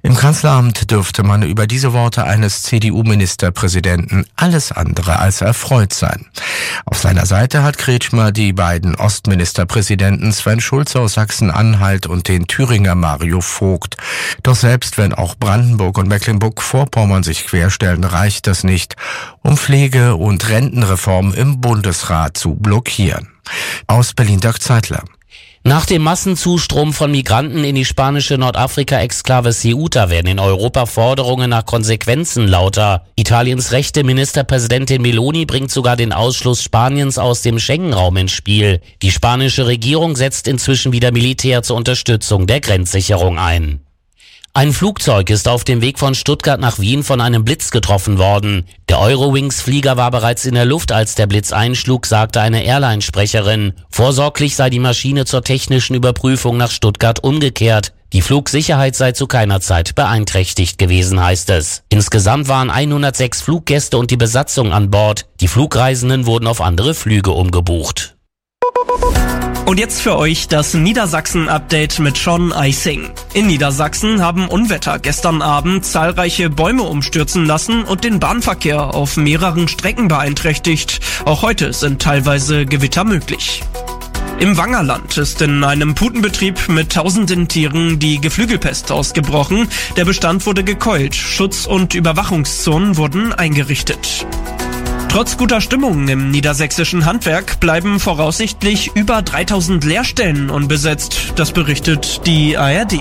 Im Kanzleramt dürfte man über diese Worte eines CDU-Ministerpräsidenten alles andere als erfreut sein. Auf seiner Seite hat Kretschmer die beiden Ostministerpräsidenten Sven Schulze aus Sachsen-Anhalt und den Thüringer Mario Vogt. Doch selbst wenn auch Brandenburg und Mecklenburg-Vorpommern sich querstellen, reicht das nicht, um Pflege- und Rentenreform im Bundesrat zu blockieren. Aus Berlin Dirk Zeitler. Nach dem Massenzustrom von Migranten in die spanische Nordafrika-Exklave Ceuta werden in Europa Forderungen nach Konsequenzen lauter. Italiens rechte Ministerpräsidentin Meloni bringt sogar den Ausschluss Spaniens aus dem Schengen-Raum ins Spiel. Die spanische Regierung setzt inzwischen wieder Militär zur Unterstützung der Grenzsicherung ein. Ein Flugzeug ist auf dem Weg von Stuttgart nach Wien von einem Blitz getroffen worden. Der Eurowings-Flieger war bereits in der Luft, als der Blitz einschlug, sagte eine Airline-Sprecherin. Vorsorglich sei die Maschine zur technischen Überprüfung nach Stuttgart umgekehrt. Die Flugsicherheit sei zu keiner Zeit beeinträchtigt gewesen, heißt es. Insgesamt waren 106 Fluggäste und die Besatzung an Bord. Die Flugreisenden wurden auf andere Flüge umgebucht. Und jetzt für euch das Niedersachsen-Update mit Sean Eising. In Niedersachsen haben Unwetter gestern Abend zahlreiche Bäume umstürzen lassen und den Bahnverkehr auf mehreren Strecken beeinträchtigt. Auch heute sind teilweise Gewitter möglich. Im Wangerland ist in einem Putenbetrieb mit tausenden Tieren die Geflügelpest ausgebrochen. Der Bestand wurde gekeult, Schutz- und Überwachungszonen wurden eingerichtet. Trotz guter Stimmung im niedersächsischen Handwerk bleiben voraussichtlich über 3000 Lehrstellen unbesetzt. Das berichtet die ARD.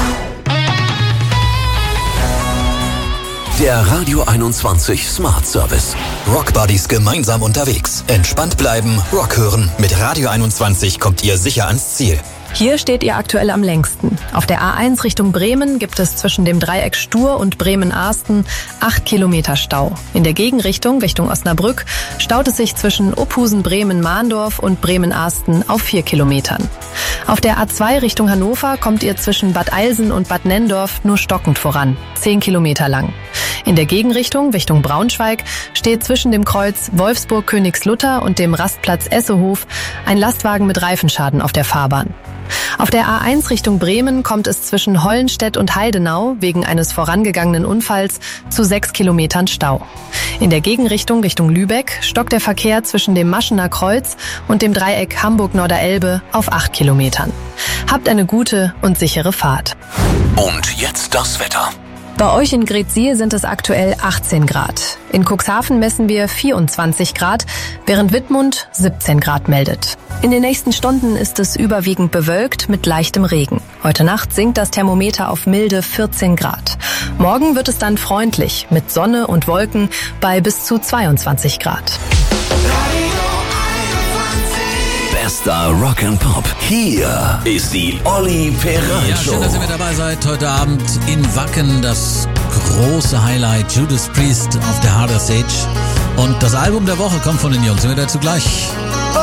Der Radio 21 Smart Service. Rock Buddies gemeinsam unterwegs. Entspannt bleiben, Rock hören. Mit Radio 21 kommt ihr sicher ans Ziel. Hier steht ihr aktuell am längsten. Auf der A1 Richtung Bremen gibt es zwischen dem Dreieck Stur und Bremen-Arsten 8 Kilometer Stau. In der Gegenrichtung, Richtung Osnabrück, staut es sich zwischen Ophusen-Bremen-Mahndorf und Bremen-Arsten auf 4 Kilometern. Auf der A2 Richtung Hannover kommt ihr zwischen Bad Eilsen und Bad Nenndorf nur stockend voran, 10 Kilometer lang. In der Gegenrichtung, Richtung Braunschweig, steht zwischen dem Kreuz Wolfsburg-Königslutter und dem Rastplatz Essehof ein Lastwagen mit Reifenschaden auf der Fahrbahn. Auf der A1 Richtung Bremen kommt es zwischen Hollenstedt und Heidenau wegen eines vorangegangenen Unfalls zu 6 Kilometern Stau. In der Gegenrichtung Richtung Lübeck stockt der Verkehr zwischen dem Maschener Kreuz und dem Dreieck Hamburg-Norderelbe auf 8 Kilometern. Habt eine gute und sichere Fahrt. Und jetzt das Wetter. Bei euch in Greetsiel sind es aktuell 18 Grad. In Cuxhaven messen wir 24 Grad, während Wittmund 17 Grad meldet. In den nächsten Stunden ist es überwiegend bewölkt mit leichtem Regen. Heute Nacht sinkt das Thermometer auf milde 14 Grad. Morgen wird es dann freundlich mit Sonne und Wolken bei bis zu 22 Grad. Bester Rock and Pop. Hier ist die Olli Peral Ja, Show. schön, dass ihr mit dabei seid. Heute Abend in Wacken das große Highlight Judas Priest auf der Harder Stage. Und das Album der Woche kommt von den Jungs. Sind wir dazu gleich?